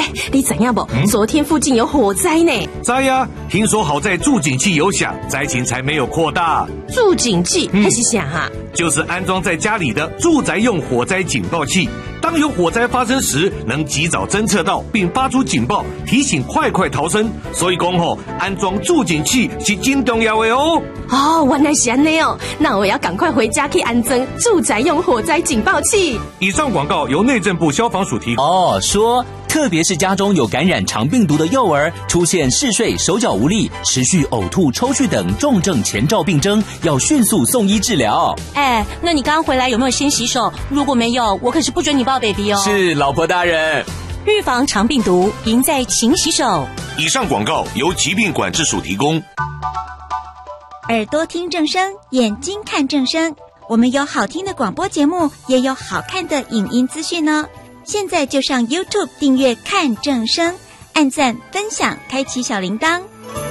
你知影不？昨天附近有火灾呢。 知呀，听说好在助警器有响，灾情才没有扩大。 助警器还是啥啊？ 就是安装在家里的住宅用火灾警报器。当有火灾发生时，能及早侦测到并发出警报，提醒快逃生。所以讲安装助警器是真重要的哦。 原来是这样哦。那我要赶快回家去安装住宅用火灾警报器。 以上广告由内政部消防署提供。 说特别是家中有感染肠病毒的幼儿，出现嗜睡、手脚无力、持续呕吐、抽搐等重症前兆病征，要迅速送医治疗。 那你刚刚回来有没有先洗手？如果没有，我可是不准你抱 baby 哦。 是，老婆大人。 预防肠病毒，赢在勤洗手。 以上广告由疾病管制署提供。 耳朵听正声，眼睛看正声。我们有好听的广播节目，也有好看的影音资讯哦。现在就上 YouTube 订阅看正声，按赞分享，开启小铃铛。